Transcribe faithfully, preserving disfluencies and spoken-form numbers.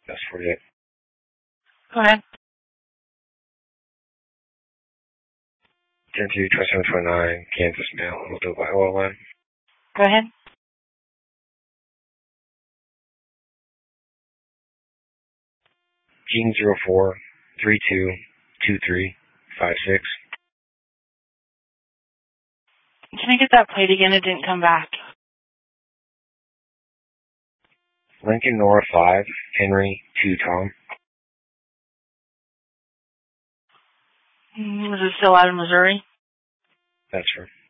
That's forty-eight. Go ahead. ten two, twenty-seven twenty-nine, Kansas mail. We'll do it by O L N. Go ahead. Gene zero four three two two three five six. Can I get that plate again? It didn't come back. Lincoln Nora five, Henry two Tom. Mm, is it still out of Missouri? That's right.